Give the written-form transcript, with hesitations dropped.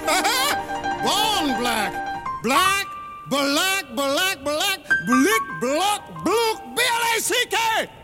Born black. Black, black, black, black, blick, block, blook, B-L-A-C-K.